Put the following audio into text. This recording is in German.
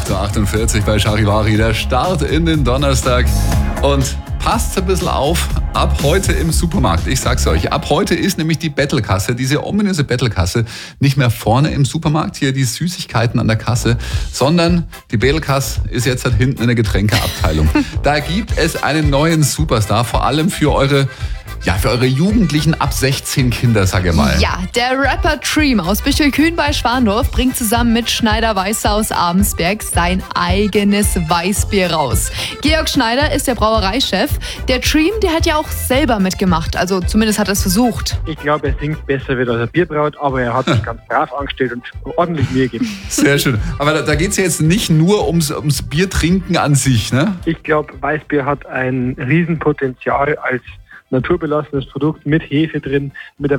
8.48 Uhr bei Charivari, der Start in den Donnerstag. Und passt ein bisschen auf, ab heute im Supermarkt. Ich sag's euch, ab heute ist nämlich die Bettelkasse, diese ominöse Bettelkasse, nicht mehr vorne im Supermarkt, hier die Süßigkeiten an der Kasse, sondern die Bettelkasse ist jetzt halt hinten in der Getränkeabteilung. Da gibt es einen neuen Superstar, vor allem für eure Jugendlichen ab 16 Kinder, sag ich mal. Ja, der Rapper Treem aus Büchelkühn bei Schwandorf bringt zusammen mit Schneider Weißer aus Abensberg sein eigenes Weißbier raus. Georg Schneider ist der Brauereichef. Der Treem, der hat ja auch selber mitgemacht, also zumindest hat er es versucht. Ich glaube, er singt besser, wie er Bier braut, aber er hat sich ganz brav angestellt und ordentlich Mühe gegeben. Sehr schön. Aber da geht es ja jetzt nicht nur ums Biertrinken an sich, ne? Ich glaube, Weißbier hat ein Riesenpotenzial als naturbelassenes Produkt mit Hefe drin, mit